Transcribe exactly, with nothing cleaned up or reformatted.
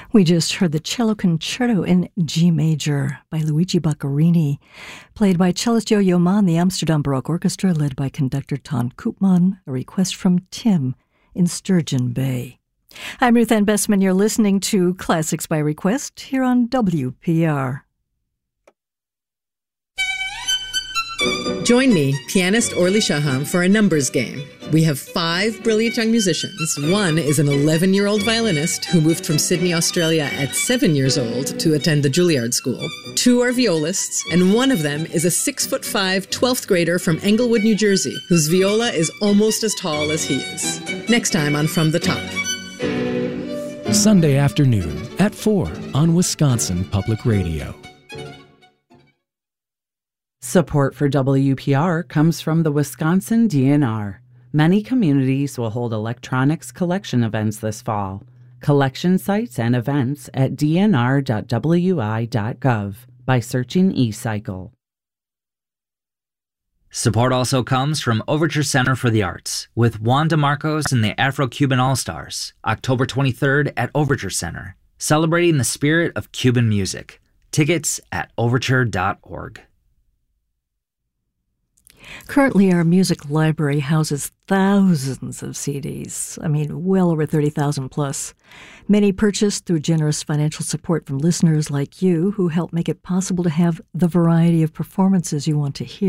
We just heard the Cello Concerto in G major by Luigi Boccherini, played by cellist Yo-Yo Ma and the Amsterdam Baroque Orchestra, led by conductor Ton Koopman, a request from Tim in Sturgeon Bay. I'm Ruth Ann Bessman. You're listening to Classics by Request here on W P R. Join me, pianist Orly Shaham, for a numbers game. We have five brilliant young musicians. One is an eleven-year-old violinist who moved from Sydney, Australia at seven years old to attend the Juilliard School. Two are violists, and one of them is a six-foot-five twelfth grader from Englewood, New Jersey, whose viola is almost as tall as he is. Next time on From the Top. Sunday afternoon at four on Wisconsin Public Radio. Support for W P R comes from the Wisconsin D N R. Many communities will hold electronics collection events this fall. Collection sites and events at d n r dot w i dot gov by searching eCycle. Support also comes from Overture Center for the Arts with Juan DeMarcos and the Afro-Cuban All-Stars, October twenty-third at Overture Center, celebrating the spirit of Cuban music. Tickets at overture dot org. Currently, our music library houses thousands of C Ds. I mean, well over thirty thousand plus. Many purchased through generous financial support from listeners like you who help make it possible to have the variety of performances you want to hear.